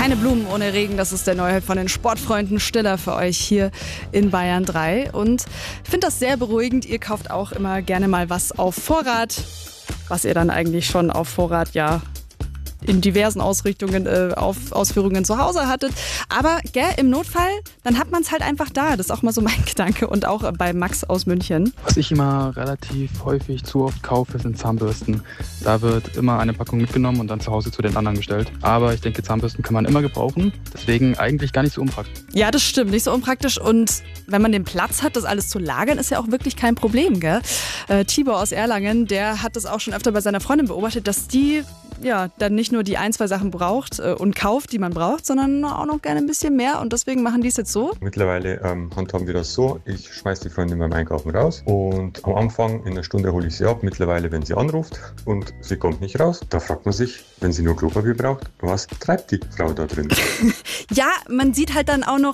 Keine Blumen ohne Regen, das ist der Neuheit von den Sportfreunden Stiller für euch hier in Bayern 3. Und ich finde das sehr beruhigend. Ihr kauft auch immer gerne mal was auf Vorrat, was ihr dann eigentlich schon auf Vorrat in diversen Ausführungen zu Hause hattet. Aber im Notfall, dann hat man es halt einfach da. Das ist auch mal so mein Gedanke. Und auch bei Max aus München. Was ich immer relativ häufig zu oft kaufe, sind Zahnbürsten. Da wird immer eine Packung mitgenommen und dann zu Hause zu den anderen gestellt. Aber ich denke, Zahnbürsten kann man immer gebrauchen. Deswegen eigentlich gar nicht so unpraktisch. Ja, das stimmt. Nicht so unpraktisch. Und wenn man den Platz hat, das alles zu lagern, ist ja auch wirklich kein Problem, gell? Tibor aus Erlangen, der hat das auch schon öfter bei seiner Freundin beobachtet, dass die dann nicht nur die 1, 2 Sachen braucht und kauft, die man braucht, sondern auch noch gerne ein bisschen mehr. Und deswegen machen die es jetzt so. Mittlerweile handhaben wir das so, ich schmeiß die Freundin beim Einkaufen raus und am Anfang in einer Stunde hole ich sie ab. Mittlerweile, wenn sie anruft und sie kommt nicht raus, da fragt man sich, wenn sie nur Klopapier braucht, was treibt die Frau da drin? Ja, man sieht halt dann auch noch,